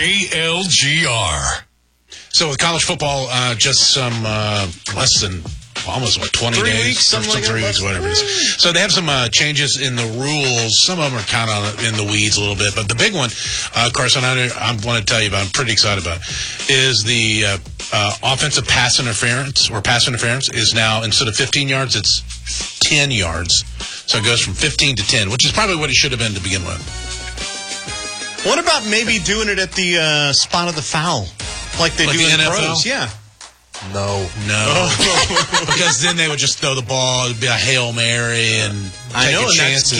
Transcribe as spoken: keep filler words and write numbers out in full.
K L G R. So with college football, uh, just some uh, less than almost what twenty three days, weeks, something like three that. weeks, whatever it is. So they have some uh, changes in the rules. Some of them are kind of in the weeds a little bit, but the big one, uh, Carson, I, I want to tell you about. I'm pretty excited about, is the uh, uh, offensive pass interference or pass interference is now instead of fifteen yards, it's ten yards. So it goes from fifteen to ten, which is probably what it should have been to begin with. What about maybe doing it at the uh, spot of the foul, like they Like do the in N F L? pros? Yeah. No. No. Because then they would just throw the ball. It'd be a Hail Mary and I take know, a and chance. that's